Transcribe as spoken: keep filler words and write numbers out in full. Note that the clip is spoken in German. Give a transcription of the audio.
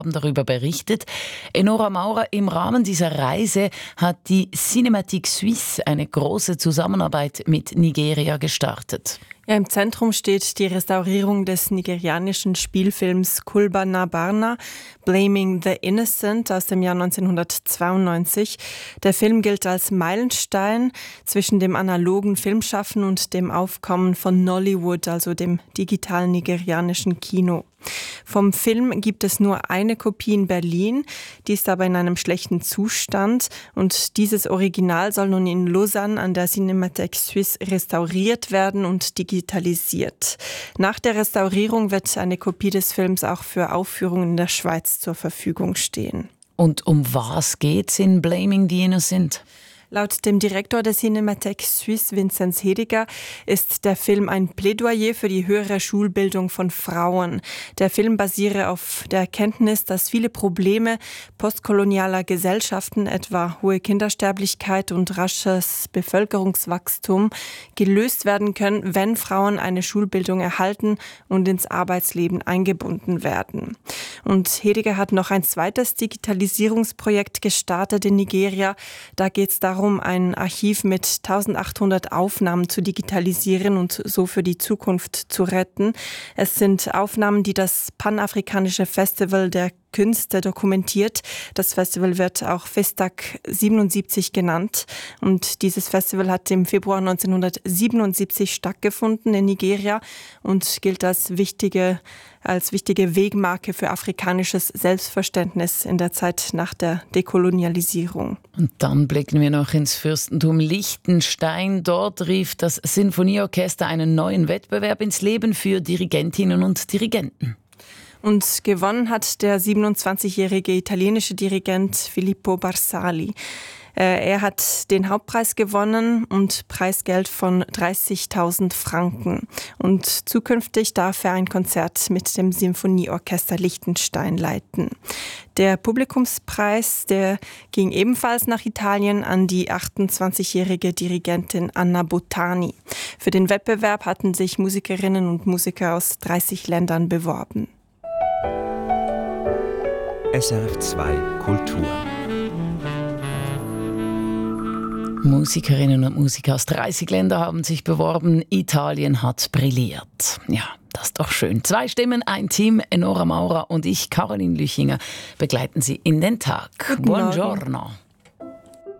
haben darüber berichtet. Enora Maurer, im Rahmen dieser Reise hat die Cinématique Suisse eine große Zusammenarbeit mit Nigeria gestartet. Ja, im Zentrum steht die Restaurierung des nigerianischen Spielfilms Kulba na Barna, Blaming the Innocent aus dem Jahr neunzehnhundertzweiundneunzig. Der Film gilt als Meilenstein zwischen dem analogen Filmschaffen und dem Aufkommen von Nollywood, also dem digitalen nigerianischen Kino. Vom Film gibt es nur eine Kopie in Berlin, die ist aber in einem schlechten Zustand und dieses Original soll nun in Lausanne an der Cinémathèque Suisse restauriert werden und digitalisiert. Nach der Restaurierung wird eine Kopie des Films auch für Aufführungen in der Schweiz zur Verfügung stehen. Und um was geht's in Blaming the Innocent? Laut dem Direktor der Cinémathèque Suisse, Vinzenz Hediger, ist der Film ein Plädoyer für die höhere Schulbildung von Frauen. Der Film basiere auf der Erkenntnis, dass viele Probleme postkolonialer Gesellschaften, etwa hohe Kindersterblichkeit und rasches Bevölkerungswachstum, gelöst werden können, wenn Frauen eine Schulbildung erhalten und ins Arbeitsleben eingebunden werden. Und Hediger hat noch ein zweites Digitalisierungsprojekt gestartet in Nigeria. Da geht es darum, ein Archiv mit eintausendachthundert Aufnahmen zu digitalisieren und so für die Zukunft zu retten. Es sind Aufnahmen, die das Panafrikanische Festival der Künste dokumentiert. Das Festival wird auch Festac siebenundsiebzig genannt und dieses Festival hat im Februar neunzehnhundertsiebenundsiebzig stattgefunden in Nigeria und gilt als wichtige, als wichtige Wegmarke für afrikanisches Selbstverständnis in der Zeit nach der Dekolonialisierung. Und dann blicken wir noch ins Fürstentum Liechtenstein. Dort rief das Sinfonieorchester einen neuen Wettbewerb ins Leben für Dirigentinnen und Dirigenten. Und gewonnen hat der siebenundzwanzigjährige italienische Dirigent Filippo Barsali. Er hat den Hauptpreis gewonnen und Preisgeld von dreißigtausend Franken. Und zukünftig darf er ein Konzert mit dem Sinfonieorchester Liechtenstein leiten. Der Publikumspreis, der ging ebenfalls nach Italien an die achtundzwanzigjährige Dirigentin Anna Bottani. Für den Wettbewerb hatten sich Musikerinnen und Musiker aus dreißig Ländern beworben. S R F zwei Kultur. Musikerinnen und Musiker aus dreißig Ländern haben sich beworben. Italien hat brilliert. Ja, das ist doch schön. Zwei Stimmen, ein Team. Enora Maurer und ich, Caroline Lüchinger, begleiten Sie in den Tag. Guten Buongiorno. Morgen.